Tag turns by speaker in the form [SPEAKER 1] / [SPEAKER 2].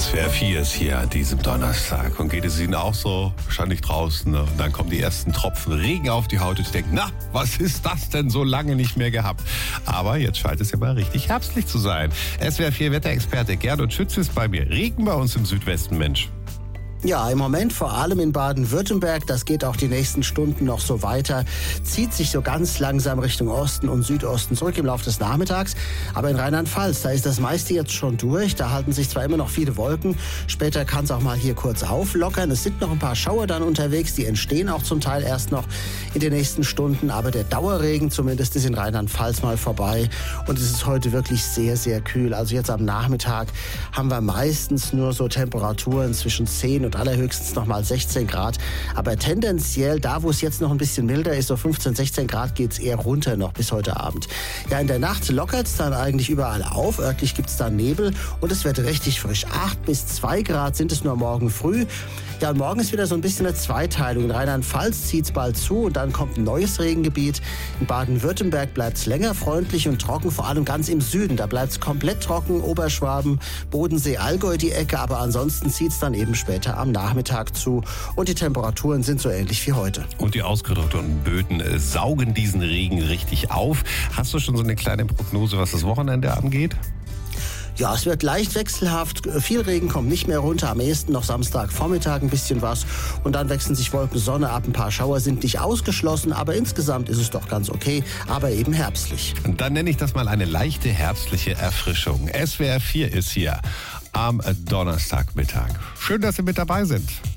[SPEAKER 1] SWR 4 ist hier an diesem Donnerstag. Und geht es Ihnen auch so? Wahrscheinlich draußen. Ne? Und dann kommen die ersten Tropfen Regen auf die Haut und Sie denken, na, was ist das denn so lange nicht mehr gehabt? Aber jetzt scheint es ja mal richtig herbstlich zu sein. SWR 4 Wetterexperte Gernot Schütz ist bei mir. Regen bei uns im Südwesten, Mensch.
[SPEAKER 2] Ja, im Moment vor allem in Baden-Württemberg, das geht auch die nächsten Stunden noch so weiter, zieht sich so ganz langsam Richtung Osten und Südosten zurück im Laufe des Nachmittags. Aber in Rheinland-Pfalz, da ist das meiste jetzt schon durch, da halten sich zwar immer noch viele Wolken, später kann es auch mal hier kurz auflockern. Es sind noch ein paar Schauer dann unterwegs, die entstehen auch zum Teil erst noch in den nächsten Stunden, aber der Dauerregen zumindest ist in Rheinland-Pfalz mal vorbei und es ist heute wirklich sehr, sehr kühl. Also jetzt am Nachmittag haben wir meistens nur so Temperaturen zwischen 10 und allerhöchstens noch mal 16 Grad. Aber tendenziell, da wo es jetzt noch ein bisschen milder ist, so 15, 16 Grad, geht es eher runter noch bis heute Abend. Ja, in der Nacht lockert es dann eigentlich überall auf. Örtlich gibt es dann Nebel und es wird richtig frisch. 8 bis 2 Grad sind es nur morgen früh. Ja, und morgen ist wieder so ein bisschen eine Zweiteilung. In Rheinland-Pfalz zieht es bald zu und dann kommt ein neues Regengebiet. In Baden-Württemberg bleibt es länger freundlich und trocken, vor allem ganz im Süden. Da bleibt es komplett trocken, Oberschwaben, Bodensee, Allgäu die Ecke, aber ansonsten zieht es dann eben später am Nachmittag zu und die Temperaturen sind so ähnlich wie heute.
[SPEAKER 1] Und die ausgetrockneten Böden saugen diesen Regen richtig auf. Hast du schon so eine kleine Prognose, was das Wochenende angeht?
[SPEAKER 2] Ja, es wird leicht wechselhaft. Viel Regen kommt nicht mehr runter. Am ehesten noch Samstagvormittag ein bisschen was. Und dann wechseln sich Wolken, Sonne ab. Ein paar Schauer sind nicht ausgeschlossen. Aber insgesamt ist es doch ganz okay. Aber eben herbstlich.
[SPEAKER 1] Und dann nenne ich das mal eine leichte herbstliche Erfrischung. SWR 4 ist hier am Donnerstagmittag. Schön, dass Sie mit dabei sind.